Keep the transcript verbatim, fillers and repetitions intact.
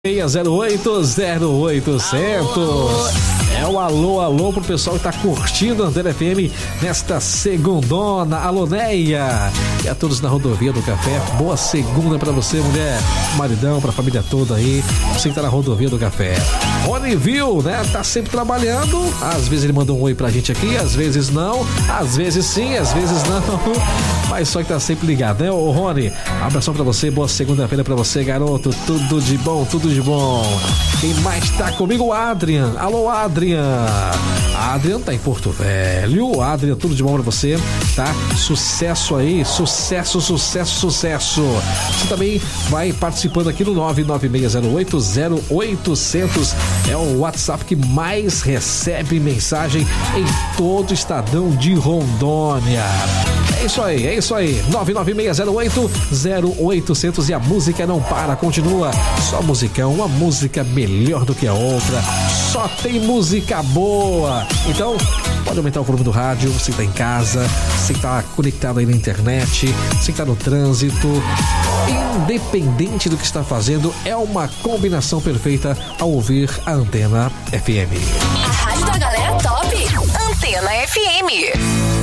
seis zero oito zero oitocentos. É o alô, alô pro pessoal que tá curtindo a Antena F M nesta segundona. Alô, Neia! E a todos na rodovia do Café. Boa segunda pra você, mulher. Maridão, pra família toda aí. Você que tá na rodovia do Café. Rony viu, né? Tá sempre trabalhando. Às vezes ele manda um oi pra gente aqui, às vezes não. Às vezes sim, às vezes não. Mas só que tá sempre ligado, né? Ô, Rony, abração pra você. Boa segunda-feira pra você, garoto. Tudo de bom, tudo de bom. Quem mais tá comigo? O Adrian. Alô, Adrian. Adrian tá em Porto Velho. Adrian, tudo de bom pra você, tá? Sucesso aí, sucesso, sucesso, sucesso. Você também vai participando aqui no nove nove seis zero oito zero oitocentos. É o WhatsApp que mais recebe mensagem em todo o estadão de Rondônia. É isso aí, é isso aí. nove nove seis zero oito zero oitocentos e a música não para, continua. Só musicão, uma música melhor do que a outra. Só tem música boa. Então, pode aumentar o volume do rádio. Você que tá em casa, você que tá conectado aí na internet, você que tá no trânsito. Independente do que está fazendo, é uma combinação perfeita ao ouvir a Antena F M. A rádio da galera top. Antena F M.